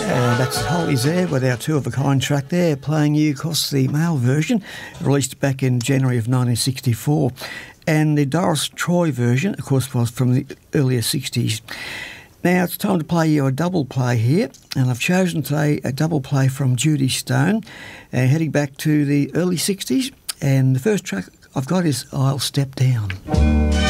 That's Holly's there with our two-of-a-kind track there, playing you, of course, the male version, released back in January of 1964. And the Doris Troy version, of course, was from the earlier 60s. Now it's time to play you a double play here, and I've chosen today a double play from Judy Stone, heading back to the early 60s. And the first track I've got is I'll Step Down.